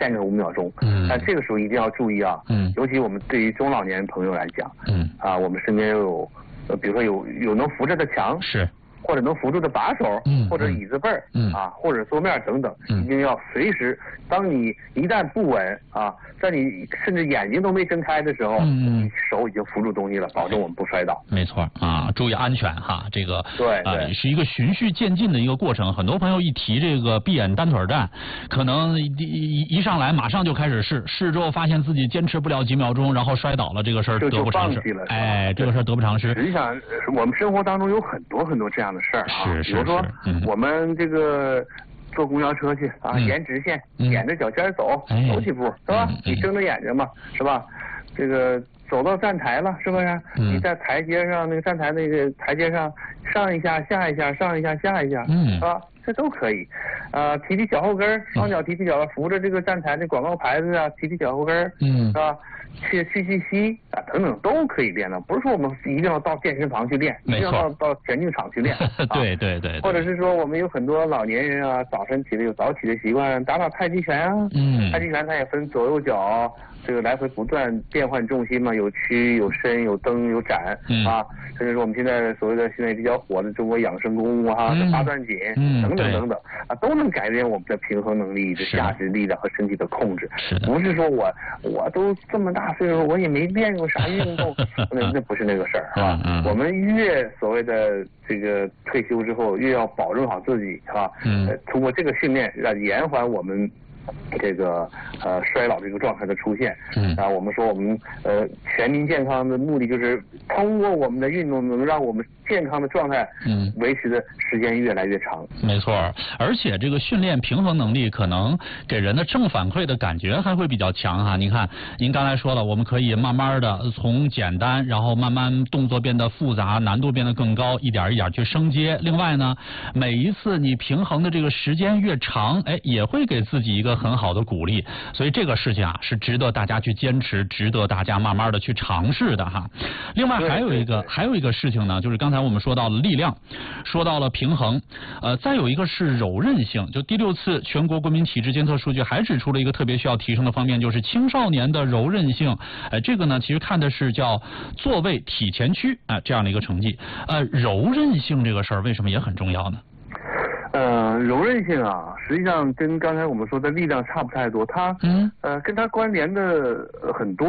干个5秒钟。但这个时候一定要注意啊，尤其我们对于中老年朋友来讲，我们身边有，比如说有能扶着的墙， 是。 或者能扶住的把手，或者椅子背儿，或者桌面等等，一定要随时。当你一旦不稳在你甚至眼睛都没睁开的时候，你手已经扶住东西了，保证我们不摔倒。 没错注意安全哈，这个对是一个循序渐进的一个过程。很多朋友一提这个闭眼单腿站，可能一上来马上就开始试之后，发现自己坚持不了几秒钟，然后摔倒了，这个事儿得不偿失。这个事儿得不偿失。 实际上，我们生活当中有很多这样的事儿是比如说我们这个坐公交车去沿直线，沿着脚尖走几步是吧？你睁着眼睛嘛是吧？这个走到站台了是不是？你在台阶上那个站台那个台阶上上一下下一下上一下下一下是吧？这都可以，提脚后跟，双脚提脚，扶着这个站台的广告牌子提脚后跟，是吧？去吸等等都可以练的，不是说我们一定要到健身房去练，一定要到田径场去练。 对。 或者是说我们有很多老年人早晨起来有早起的习惯，打太极拳太极拳它也分左右脚，这个来回不断变换重心嘛，有屈有伸有蹬有展甚至说我们现在所谓的现在比较火的中国养生功夫这八段锦等等都能改变我们的平衡能力、的下肢力量和身体的控制。不是说我都这么大岁数，我也没练过啥运动，那不是那个事儿我们越所谓的这个退休之后，越要保证好自己通过这个训练来延缓我们这个衰老这个状态的出现。我们说我们全民健康的目的就是通过我们的运动能让我们健康的状态维持的时间越来越长。 没错，而且这个训练平衡能力可能给人的正反馈的感觉还会比较强您看您刚才说了，我们可以慢慢的从简单，然后慢慢动作变得复杂，难度变得更高，一点一点去升阶。另外呢，每一次你平衡的这个时间越长，也会给自己一个很好的鼓励。所以这个事情是值得大家去坚持，值得大家慢慢的去尝试的另外还有一个事情呢，就是刚才我们说到了力量，说到了平衡，再有一个是柔韧性。就第6次全国国民体质监测数据还指出了一个特别需要提升的方面，就是青少年的柔韧性。这个呢其实看的是叫坐位体前屈这样的一个成绩。柔韧性这个事儿为什么也很重要呢？ 柔韧性实际上跟刚才我们说的力量差不太多，它跟它关联的很多。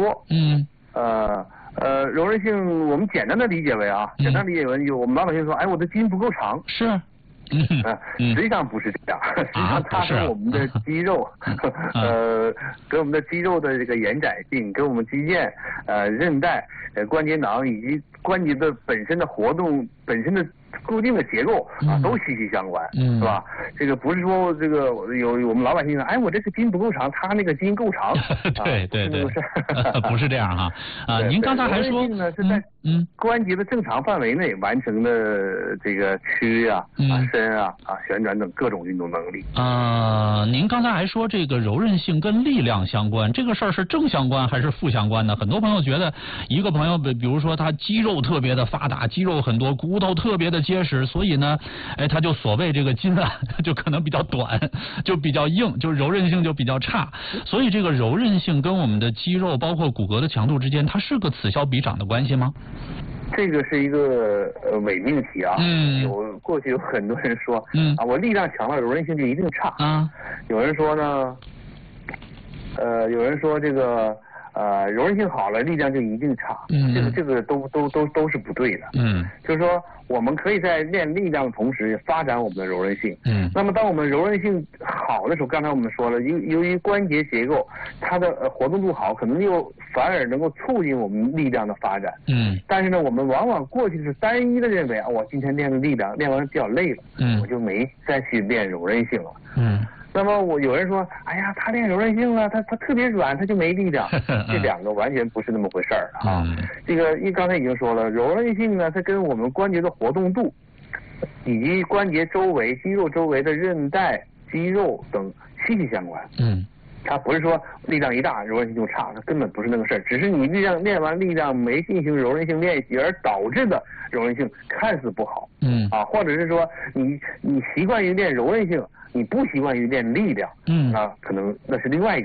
柔韧性我们简单的理解为简单理解为我们老百姓说，我的筋不够长。 是。 实际上不是这样，实际上它跟我们的肌肉，跟我们的肌肉的这个延展性，跟我们肌腱、韧带、关节囊以及关节的本身的活动、本身的固定的结构都息息相关，是吧？这个不是说这个有我们老百姓说，我这个筋不够长，他那个筋够长。 对，不是这样您刚才还说呢是在关节的正常范围内完成的这个屈伸旋转等各种运动能力。 您刚才还说这个柔韧性跟力量相关，这个事儿是正相关还是负相关呢？很多朋友觉得一个朋友比如说他肌肉特别的发达，肌肉很多，骨头特别的结实，所以呢他就所谓这个筋就可能比较短，就比较硬，就柔韧性就比较差。所以这个柔韧性跟我们的肌肉包括骨骼的强度之间，它是个此消彼长的关系吗？ 这个是一个伪命题过去有很多人说我力量强了，柔韧性就一定差有人说呢有人说这个柔韧性好了，力量就一定差。这个都是不对的。就是说我们可以在练力量的同时发展我们的柔韧性。那么当我们柔韧性好的时候，刚才我们说了，由于关节结构它的活动度好，可能又反而能够促进我们力量的发展。但是呢，我们往往过去是单一的认为我今天练了力量，练完比较累了，我就没再去练柔韧性了。那么有人说，他练柔韧性了，他特别软，他就没力量。这两个完全不是那么回事儿这个刚才已经说了，柔韧性呢，它跟我们关节的活动度，以及关节周围、肌肉周围的韧带、肌肉等息息相关。它不是说力量一大柔韧性就差，它根本不是那个事儿，只是你练完力量没进行柔韧性练习而导致的柔韧性看似不好。或者是说你习惯于练柔韧性，你不习惯于练力量。可能那是另外一个